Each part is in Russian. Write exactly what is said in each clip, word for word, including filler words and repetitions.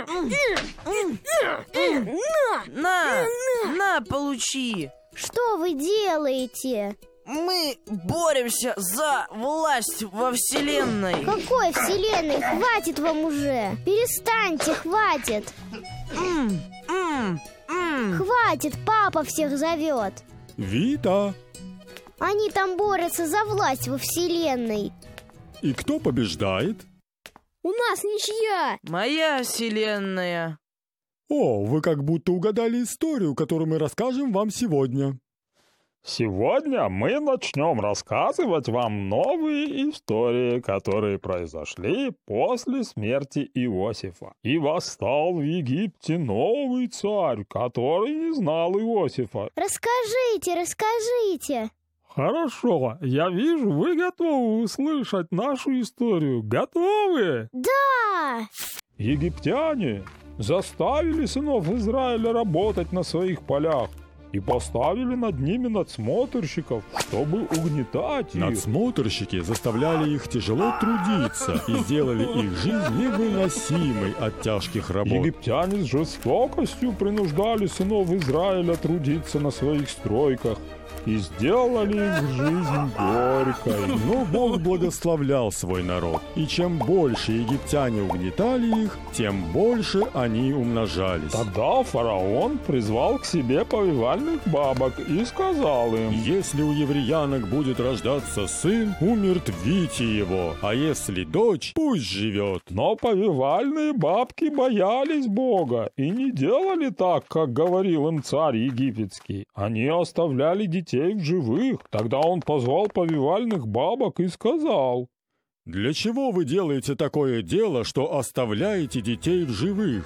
На, на, получи. Что вы делаете? Мы боремся за власть во Вселенной. Какой Вселенной? Хватит вам уже. Перестаньте, хватит. М, м, м. Хватит, папа всех зовет. Вита! Они там борются за власть во Вселенной. И кто побеждает? У нас ничья. Моя Вселенная. О, вы как будто угадали историю, которую мы расскажем вам сегодня. Сегодня мы начнем рассказывать вам новые истории, которые произошли после смерти Иосифа. И восстал в Египте новый царь, который не знал Иосифа. Расскажите, расскажите. Хорошо, я вижу, вы готовы услышать нашу историю. Готовы? Да! Египтяне заставили сынов Израиля работать на своих полях и поставили над ними надсмотрщиков, чтобы угнетать их. Надсмотрщики заставляли их тяжело трудиться и сделали их жизнь невыносимой от тяжких работ. Египтяне с жестокостью принуждали сынов Израиля трудиться на своих стройках и сделали их жизнь горькой. Но Бог благословлял свой народ, и чем больше египтяне угнетали их, тем больше они умножались. Тогда фараон призвал к себе повивальных бабок и сказал им: «Если у евреянок будет рождаться сын, умертвите его, а если дочь, пусть живет». Но повивальные бабки боялись Бога и не делали так, как говорил им царь египетский. Они оставляли детей в живых. Тогда он позвал повивальных бабок и сказал: «Для чего вы делаете такое дело, что оставляете детей в живых?»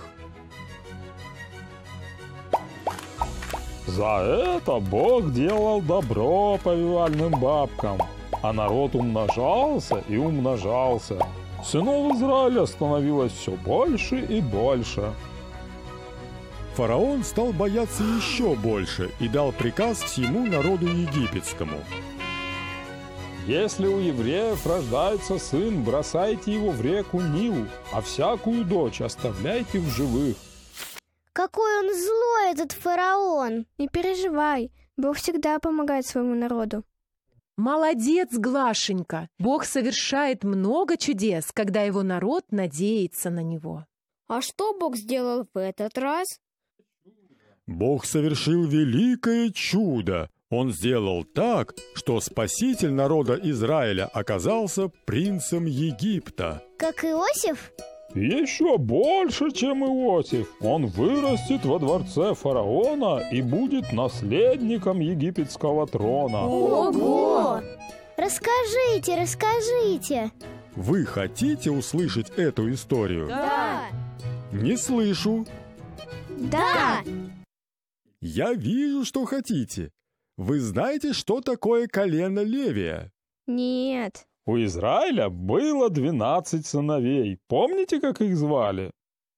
За это Бог делал добро повивальным бабкам, а народ умножался и умножался. Сынов Израиля становилось все больше и больше. Фараон стал бояться еще больше и дал приказ всему народу египетскому: «Если у евреев рождается сын, бросайте его в реку Нил, а всякую дочь оставляйте в живых». Какой он злой, этот фараон. Не переживай, Бог всегда помогает своему народу. Молодец, Глашенька! Бог совершает много чудес, когда его народ надеется на него. А что Бог сделал в этот раз? Бог совершил великое чудо. Он сделал так, что спаситель народа Израиля оказался принцем Египта. Как Иосиф? Еще больше, чем Иосиф. Он вырастет во дворце фараона и будет наследником египетского трона. Ого! Расскажите, расскажите. Вы хотите услышать эту историю? Да! Не слышу. Да! Я вижу, что хотите. Вы знаете, что такое колено Левия? Нет. У Израиля было двенадцать сыновей. Помните, как их звали?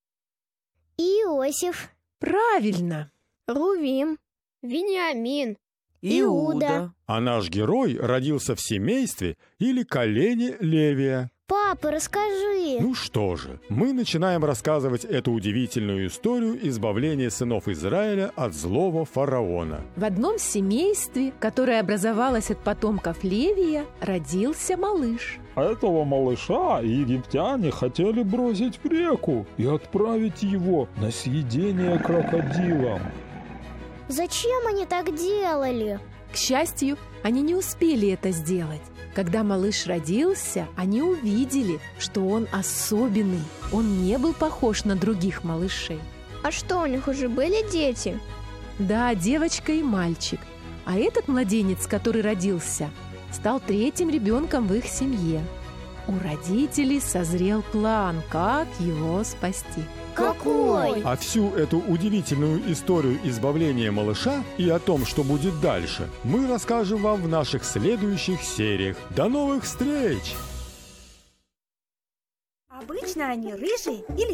Иосиф. Правильно. Рувим. Вениамин. Иуда. А наш герой родился в семействе или колене Левия. Папа, расскажи. Ну что же, мы начинаем рассказывать эту удивительную историю избавления сынов Израиля от злого фараона. В одном семействе, которое образовалось от потомков Левия, родился малыш. Этого малыша египтяне хотели бросить в реку и отправить его на съедение крокодилам. Зачем они так делали? К счастью, они не успели это сделать. Когда малыш родился, они увидели, что он особенный. Он не был похож на других малышей. А что, у них уже были дети? Да, девочка и мальчик. А этот младенец, который родился, стал третьим ребенком в их семье. У родителей созрел план, как его спасти. Какой? А всю эту удивительную историю избавления малыша и о том, что будет дальше, мы расскажем вам в наших следующих сериях. До новых встреч! Обычно они рыжие или